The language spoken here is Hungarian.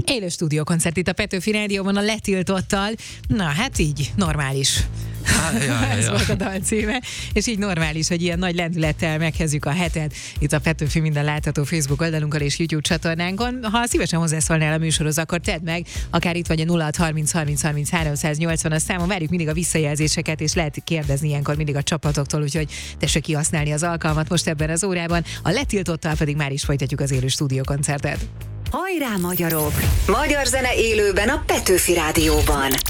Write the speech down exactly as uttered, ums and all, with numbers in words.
Élő stúdiókoncert itt a Petőfi Rádióban a Letiltottal. Na, hát így, normális. Ja, ja, ja. Ez volt a dal címe, és így normális, hogy ilyen nagy lendülettel megkezdjük a hetet itt a Petőfi minden látható Facebook oldalunkon és YouTube csatornánkon. Ha szívesen hozzászólnál a műsorhoz, akkor tedd meg, akár itt vagy a nulla hat harminc harminc harminc háromszáznyolcvan a számon, várjuk mindig a visszajelzéseket, és lehet kérdezni ilyenkor mindig a csapatoktól, úgyhogy tessék kihasználni az alkalmat most ebben az órában. A Letiltottal pedig már is folytatjuk az élő stúdiókoncertet. Hajrá, magyarok! Magyar zene élőben a Petőfi Rádióban.